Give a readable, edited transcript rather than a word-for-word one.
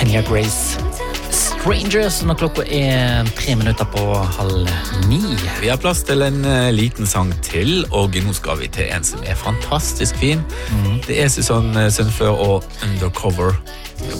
Anya Grace. Strangers, når klokka 3 minutter på 8:30. Vi har plass til en liten sang til, og nå skal vi til en som fantastisk fin. Det Susanne Sundfør og Undercover.